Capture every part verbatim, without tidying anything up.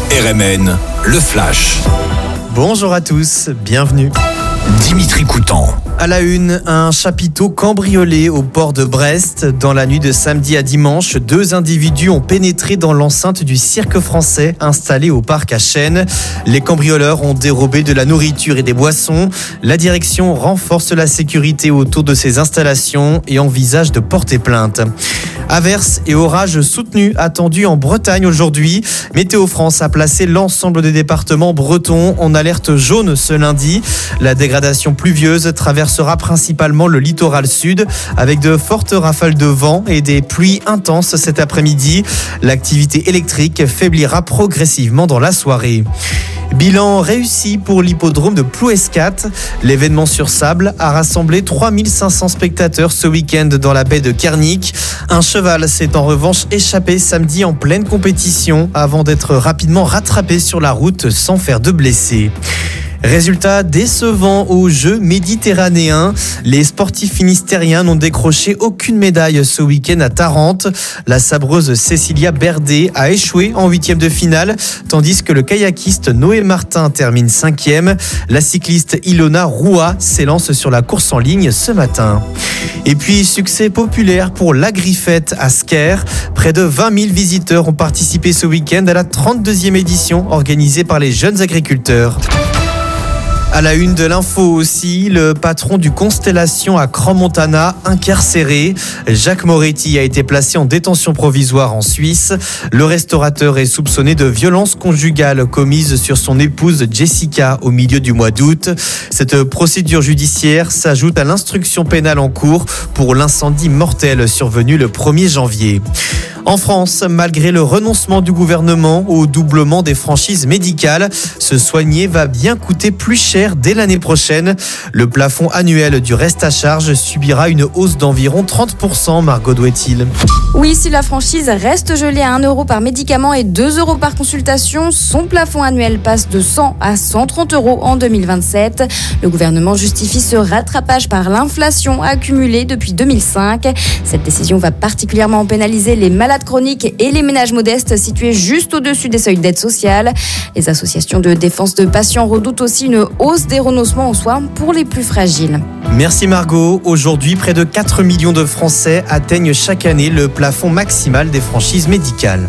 R M N, le Flash. Bonjour à tous, bienvenue. Dimitri Coutan. À la une, un chapiteau cambriolé au port de Brest. Dans la nuit de samedi à dimanche, deux individus ont pénétré dans l'enceinte du cirque français installé au parc à Chênes. Les cambrioleurs ont dérobé de la nourriture et des boissons. La direction renforce la sécurité autour de ces installations et envisage de porter plainte. Averses et orages soutenus attendus en Bretagne aujourd'hui. Météo France a placé l'ensemble des départements bretons en alerte jaune ce lundi. La dégradation pluvieuse traversera principalement le littoral sud avec de fortes rafales de vent et des pluies intenses cet après-midi. L'activité électrique faiblira progressivement dans la soirée. Bilan réussi pour l'hippodrome de Plouescat. L'événement sur sable a rassemblé trois mille cinq cents spectateurs ce week-end dans la baie de Kernic. Un cheval s'est en revanche échappé samedi en pleine compétition avant d'être rapidement rattrapé sur la route sans faire de blessés. Résultat décevant aux Jeux méditerranéens. Les sportifs finistériens n'ont décroché aucune médaille ce week-end à Tarente. La sabreuse Cécilia Berdé a échoué en huitième de finale, tandis que le kayakiste Noé Martin termine cinquième. La cycliste Ilona Roua s'élance sur la course en ligne ce matin. Et puis, succès populaire pour la Griffette à Sker. Près de vingt mille visiteurs ont participé ce week-end à la trente-deuxième édition organisée par les jeunes agriculteurs. À la une de l'info aussi, le patron du Constellation à Crans-Montana incarcéré. Jacques Moretti a été placé en détention provisoire en Suisse. Le restaurateur est soupçonné de violences conjugales commises sur son épouse Jessica au milieu du mois d'août. Cette procédure judiciaire s'ajoute à l'instruction pénale en cours pour l'incendie mortel survenu le premier janvier. En France, malgré le renoncement du gouvernement au doublement des franchises médicales, se soigner va bien coûter plus cher dès l'année prochaine. Le plafond annuel du reste à charge subira une hausse d'environ trente pour cent, Margot Douet-il. Oui, si la franchise reste gelée à un euro par médicament et deux euros par consultation, son plafond annuel passe de cent à cent trente euros en deux mille vingt-sept. Le gouvernement justifie ce rattrapage par l'inflation accumulée depuis deux mille cinq. Cette décision va particulièrement pénaliser les malades chroniques et les ménages modestes situés juste au-dessus des seuils d'aide sociale. Les associations de défense de patients redoutent aussi une hausse des renoncements aux soins pour les plus fragiles. Merci Margot. Aujourd'hui, près de quatre millions de Français atteignent chaque année le plafond maximal des franchises médicales.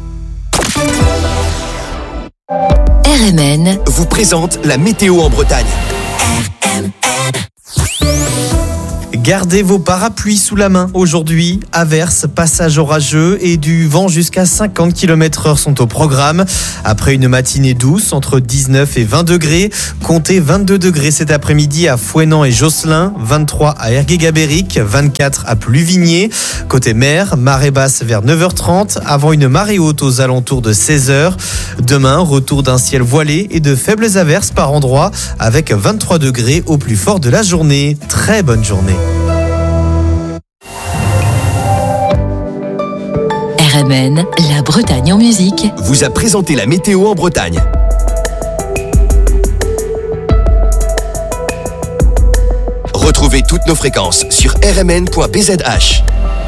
R M N vous présente la météo en Bretagne. Gardez vos parapluies sous la main aujourd'hui. Averses, passages orageux et du vent jusqu'à cinquante kilomètres heure sont au programme. Après une matinée douce, entre dix-neuf et vingt degrés, comptez vingt-deux degrés cet après-midi à Fouesnant et Josselin, vingt-trois à Ergué-Gabéric, vingt-quatre à Pluvigné. Côté mer, marée basse vers neuf heures trente, avant une marée haute aux alentours de seize heures. Demain, retour d'un ciel voilé et de faibles averses par endroits, avec vingt-trois degrés au plus fort de la journée. Très bonne journée. R M N, la Bretagne en musique, vous a présenté la météo en Bretagne. Retrouvez toutes nos fréquences sur r m n point b z h.